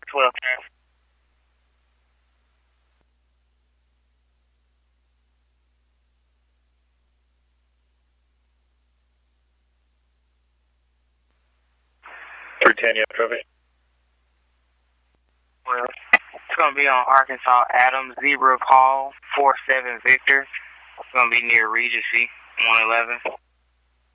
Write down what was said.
12. Through 10, you have trophy? Well, it's going to be on Arkansas Adams, Zebra Call, 47 Victor. It's going to be near Regency, 111.